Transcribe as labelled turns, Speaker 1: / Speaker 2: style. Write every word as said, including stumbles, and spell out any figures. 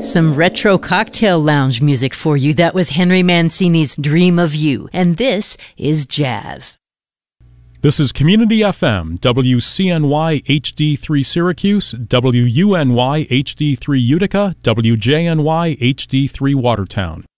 Speaker 1: Some retro cocktail lounge music for you. That was Henry Mancini's Dream of You. And this is Jazz.
Speaker 2: This is Community F M, W C N Y H D three Syracuse, W U N Y H D three Utica, W J N Y H D three Watertown.